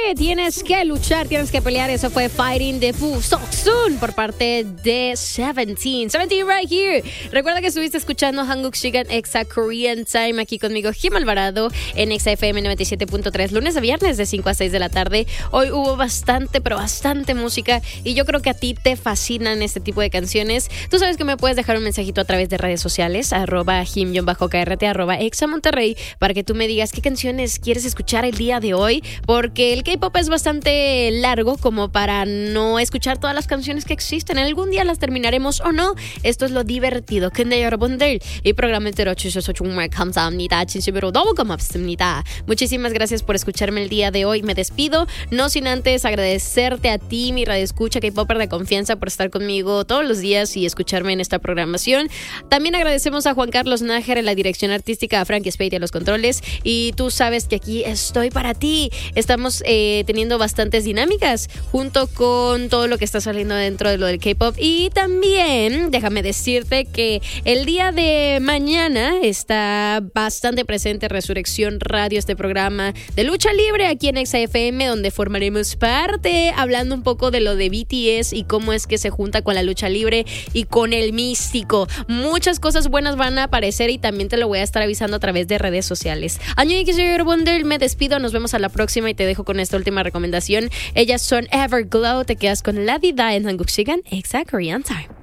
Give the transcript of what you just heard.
tienes que luchar, tienes que pelear. Eso fue Fighting the Fu Soxun por parte de 17 right here. Recuerda que estuviste escuchando Hanguk Shigan Exa Korean Time aquí conmigo, Jim Alvarado, en Exa FM 97.3, lunes a viernes de 5 a 6 de la tarde. Hoy hubo bastante música y yo creo que a ti te fascinan este tipo de canciones. Tú sabes que me puedes dejar un mensajito a través de redes sociales, @Jim_KRT, @Exa Monterrey, para que tú me digas qué canciones quieres escuchar el día de hoy, porque el K-pop es bastante largo como para no escuchar todas las canciones que existen. Algún día las terminaremos o no. Esto es lo divertido. 근데 여러분들, 이 프로그램을 들어주셔서 정말 감사합니다. 진심으로 너무 고맙습니다. Muchísimas gracias por escucharme el día de hoy. Me despido, no sin antes agradecerte a ti, mi radioescucha K-popper de confianza, por estar conmigo todos los días y escucharme en esta programación. También agradecemos a Juan Carlos Nájera en la dirección artística, a Frankie Spade a los controles, y tú sabes que aquí estoy para ti. Estamos teniendo bastantes dinámicas junto con todo lo que está saliendo dentro de lo del K-pop, y también déjame decirte que el día de mañana está bastante presente Resurrección Radio, este programa de lucha libre aquí en Exa FM, donde formaremos parte hablando un poco de lo de BTS y cómo es que se junta con la lucha libre y con el místico. Muchas cosas buenas van a aparecer y también te lo voy a estar avisando a través de redes sociales. Me despido, nos vemos a la próxima y te dejo con esta última recomendación. Ellas son Everglow, te quedas con La Vida en Hanguk Shigan Exa Korean Time.